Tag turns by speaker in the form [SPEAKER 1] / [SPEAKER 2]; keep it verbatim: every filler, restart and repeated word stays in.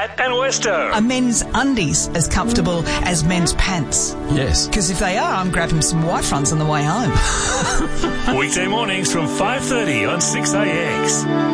[SPEAKER 1] Pat and Westo.
[SPEAKER 2] Are men's undies as comfortable as men's pants?
[SPEAKER 3] Yes.
[SPEAKER 2] Because if they are, I'm grabbing some white fronts on the way home.
[SPEAKER 1] Weekday mornings from five thirty on six A X.